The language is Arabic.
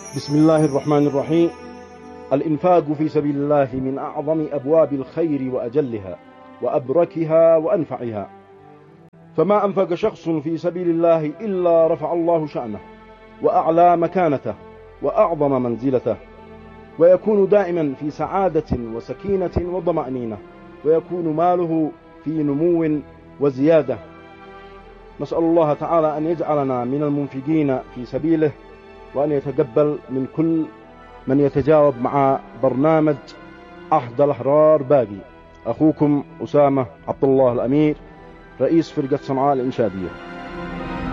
بسم الله الرحمن الرحيم. الإنفاق في سبيل الله من أعظم أبواب الخير وأجلها وأبركها وأنفعها، فما أنفق شخص في سبيل الله إلا رفع الله شأنه وأعلى مكانته وأعظم منزلته، ويكون دائما في سعادة وسكينة وطمأنينة، ويكون ماله في نمو وزيادة. نسأل الله تعالى أن يجعلنا من المنفقين في سبيله، وأن يتقبل من كل من يتجاوب مع برنامج عهد الأحرار باقي. أخوكم أسامة عبد الله الأمير، رئيس فرقة صنعاء الإنشادية.